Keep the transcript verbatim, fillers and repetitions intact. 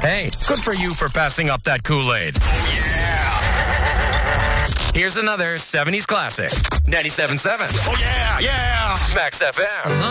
Hey, good for you for passing up that Kool-Aid. Yeah! Here's another seventies classic. ninety-seven point seven. Oh, yeah, yeah! Max F M.